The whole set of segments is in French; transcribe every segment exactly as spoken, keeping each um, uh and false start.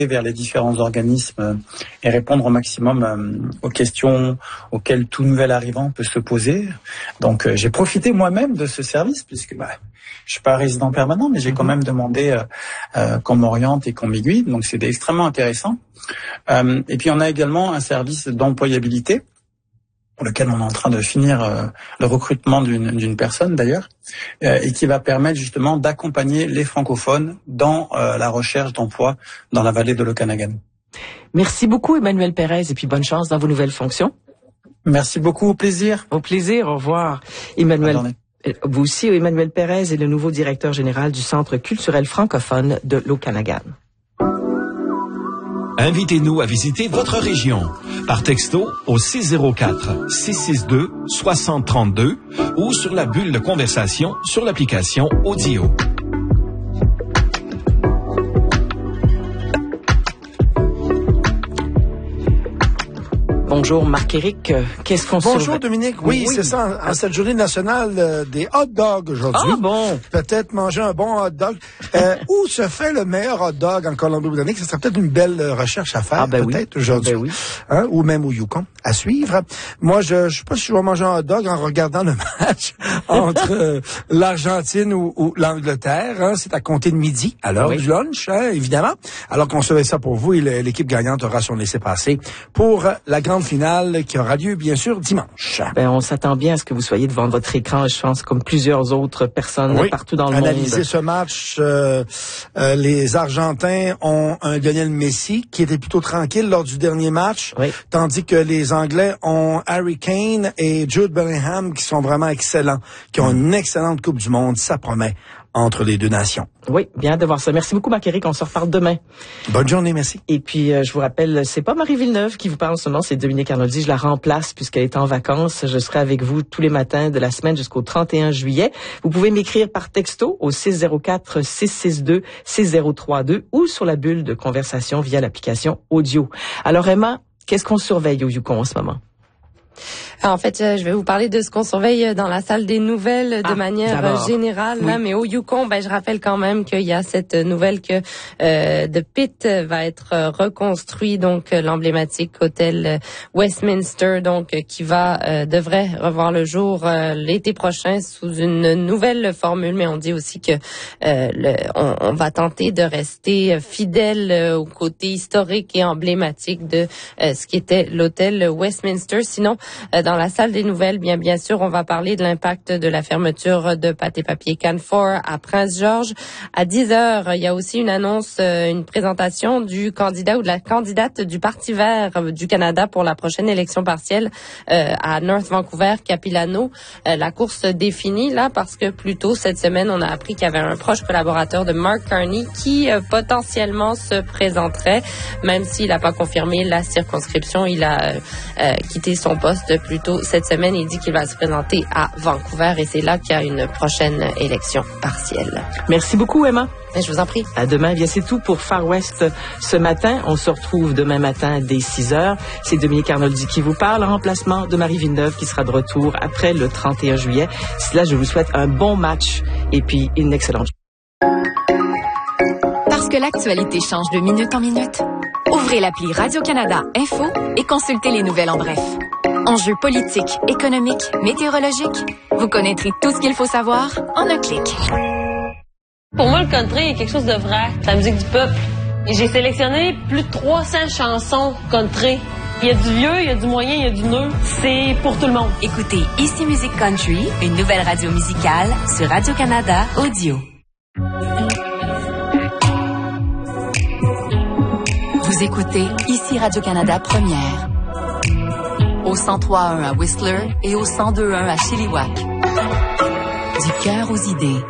vers les différents organismes et répondre au maximum aux questions auxquelles tout nouvel arrivant peut se poser. Donc j'ai profité moi-même de ce service puisque bah, je suis pas résident permanent, mais j'ai quand même demandé euh, euh, qu'on m'oriente et qu'on m'aiguille. Donc c'était extrêmement intéressant. Euh, et puis on a également un service d'employabilité pour lequel on est en train de finir euh, le recrutement d'une, d'une personne d'ailleurs, euh, et qui va permettre justement d'accompagner les francophones dans euh, la recherche d'emploi dans la vallée de l'Okanagan. Merci beaucoup Emmanuel Pérez et puis bonne chance dans vos nouvelles fonctions. Merci beaucoup, au plaisir. Au plaisir, au revoir. Emmanuel, vous aussi, Emmanuel Pérez est le nouveau directeur général du Centre culturel francophone de l'Okanagan. Invitez-nous à visiter votre région par texto au six zéro quatre, six six deux, six zéro trois deux ou sur la bulle de conversation sur l'application Audio. Bonjour Marc-Éric, qu'est-ce qu'on se... Bonjour Dominique, oui, oui. c'est ça, en, en cette journée nationale euh, des hot dogs aujourd'hui. Ah bon? Peut-être manger un bon hot dog. Euh, où se fait le meilleur hot dog en Colombie-Britannique? Ce serait peut-être une belle recherche à faire, ah ben peut-être oui. aujourd'hui. Ben oui. Hein, ou même au Yukon, à suivre. Moi, je ne sais pas si je vais manger un hot dog en regardant le match entre euh, l'Argentine ou, ou l'Angleterre. Hein, c'est à compter de midi, à l'heure oui. du lunch, hein, évidemment. Alors qu'on surveille ça pour vous et l'équipe gagnante aura son laissez-passer pour la grande finale qui aura lieu, bien sûr, dimanche. Ben, on s'attend bien à ce que vous soyez devant votre écran, je pense, comme plusieurs autres personnes oui. partout dans le Analyser monde. Analyser ce match, euh, euh, les Argentins ont un Lionel Messi qui était plutôt tranquille lors du dernier match, oui. tandis que les Anglais ont Harry Kane et Jude Bellingham qui sont vraiment excellents, qui ont une excellente Coupe du Monde, ça promet, entre les deux nations. Oui, bien de voir ça. Merci beaucoup, Marc-Éric. On se reparle demain. Bonne journée, merci. Et puis, euh, je vous rappelle, c'est pas Marie Villeneuve qui vous parle en ce moment, c'est Dominique Arnoldi. Je la remplace puisqu'elle est en vacances. Je serai avec vous tous les matins de la semaine jusqu'au trente et un juillet. Vous pouvez m'écrire par texto au six zéro quatre, six six deux, six zéro trois deux ou sur la bulle de conversation via l'application Audio. Alors, Emma, qu'est-ce qu'on surveille au Yukon en ce moment? En fait, je vais vous parler de ce qu'on surveille dans la salle des nouvelles de ah, manière d'abord. générale. Oui. Là, mais au Yukon, ben, je rappelle quand même qu'il y a cette nouvelle que euh, The Pit va être reconstruit, donc l'emblématique hôtel Westminster, donc qui va euh, devrait revoir le jour euh, l'été prochain sous une nouvelle formule. Mais on dit aussi que euh, le, on, on va tenter de rester fidèle euh, au côté historique et emblématique de euh, ce qui était l'hôtel Westminster. Sinon, euh, dans Dans la salle des nouvelles, bien bien sûr, on va parler de l'impact de la fermeture de Pâtes et Papiers Canfor à Prince-Georges. À dix heures, il y a aussi une annonce, une présentation du candidat ou de la candidate du Parti vert du Canada pour la prochaine élection partielle euh, à North Vancouver, Capilano. Euh, la course définie là parce que plus tôt cette semaine, on a appris qu'il y avait un proche collaborateur de Mark Carney qui euh, potentiellement se présenterait, même s'il n'a pas confirmé la circonscription. Il a euh, quitté son poste plus tôt cette semaine. Il dit qu'il va se présenter à Vancouver et c'est là qu'il y a une prochaine élection partielle. Merci beaucoup, Emma. Et je vous en prie. À demain. Bien, c'est tout pour Far West ce matin. On se retrouve demain matin dès six heures. C'est Dominique Arnoldi qui vous parle, en remplacement de Marie Villeneuve qui sera de retour après le trente et un juillet. Cela, je vous souhaite un bon match et puis une excellente journée. Parce que l'actualité change de minute en minute, ouvrez l'appli Radio-Canada Info et consultez les nouvelles en bref. Enjeux politiques, économiques, météorologiques, vous connaîtrez tout ce qu'il faut savoir en un clic. Pour moi, le country est quelque chose de vrai. C'est la musique du peuple. Et j'ai sélectionné plus de trois cents chansons country. Il y a du vieux, il y a du moyen, il y a du neuf. C'est pour tout le monde. Écoutez Ici Musique Country, une nouvelle radio musicale sur Radio-Canada Audio. Vous écoutez Ici Radio-Canada Première. Au cent trois point un à Whistler et au cent deux point un à Chilliwack. Du cœur aux idées.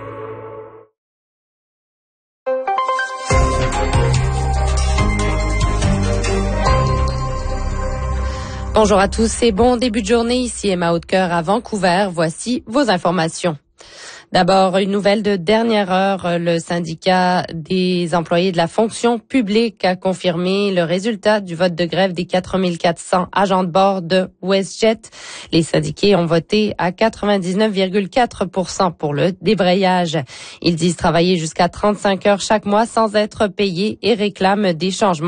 Bonjour à tous et bon début de journée. Ici Emma Hautecoeur à Vancouver. Voici vos informations. D'abord, une nouvelle de dernière heure. Le syndicat des employés de la fonction publique a confirmé le résultat du vote de grève des quatre mille quatre cents agents de bord de WestJet. Les syndiqués ont voté à quatre-vingt-dix-neuf virgule quatre pour cent pour le débrayage. Ils disent travailler jusqu'à trente-cinq heures chaque mois sans être payés et réclament des changements